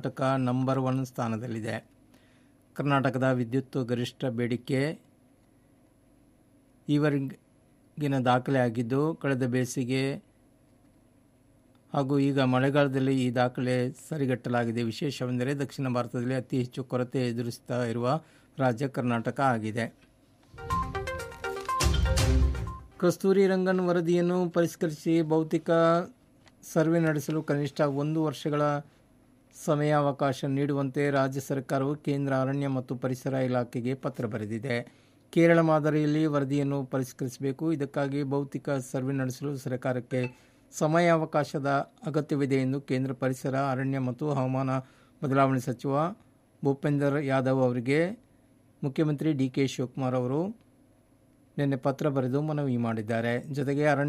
Karnataka number 1 ಸ್ಥಾನದಲ್ಲಿದೆ. ಕರ್ನಾಟಕದ ವಿದ್ಯುತ್ ಗರಿಷ್ಠ ಬೇಡಿಕೆ ಈವರೆಗಿನ ದಾಖಲೆ ಆಗಿದ್ದು, ಕಳೆದ ಬೇಸಿಗೆ ಹಾಗೂ ಈಗ ಮಳೆಗಾಲದಲ್ಲಿ ಈ ದಾಖಲೆ ಸರಿಗಟ್ಟಲಾಗಿದೆ. ವಿಶೇಷವೆಂದರೆ ದಕ್ಷಿಣ ಭಾರತದಲ್ಲಿ ಅತಿ ಹೆಚ್ಚು ಕೊರತೆ ಎದುರಿಸುತ್ತಾ ಇರುವ ರಾಜ್ಯ ಕರ್ನಾಟಕ ಆಗಿದೆ. ಕಸ್ತೂರಿ ರಂಗನ್ ವರದಿಯನ್ನು ಪರಿಷ್ಕರಿಸಿ ಭೌತಿಕ ಸರ್ವೆ ನಡೆಸಲು ಕನಿಷ್ಠ 1 ವರ್ಷಗಳ ಸಮಯಾವಕಾಶ ನೀಡುವಂತೆ ರಾಜ್ಯ ಸರ್ಕಾರವು ಕೇಂದ್ರ ಅರಣ್ಯ ಮತ್ತು ಪರಿಸರ ಇಲಾಖೆಗೆ ಪತ್ರ ಬರೆದಿದೆ. ಕೇರಳ ಮಾದರಿಯಲ್ಲಿ ವರದಿಯನ್ನು ಪರಿಷ್ಕರಿಸಬೇಕು. ಇದಕ್ಕಾಗಿ ಭೌತಿಕ ಸರ್ವೆ ನಡೆಸಲು ಸರ್ಕಾರಕ್ಕೆ ಸಮಯಾವಕಾಶದ ಅಗತ್ಯವಿದೆ ಎಂದು ಕೇಂದ್ರ ಪರಿಸರ, ಅರಣ್ಯ ಮತ್ತು ಹವಾಮಾನ ಬದಲಾವಣೆ ಸಚಿವ ಭೂಪೇಂದರ್ ಯಾದವ್ ಅವರಿಗೆ ಮುಖ್ಯಮಂತ್ರಿ ಡಿ.ಕೆ. ಶಿವಕುಮಾರ್ ಅವರು ನಿನ್ನೆ ಪತ್ರ ಬರೆದು ಮನವಿ ಮಾಡಿದ್ದಾರೆ. ಜೊತೆಗೆ ಅರಣ್ಯ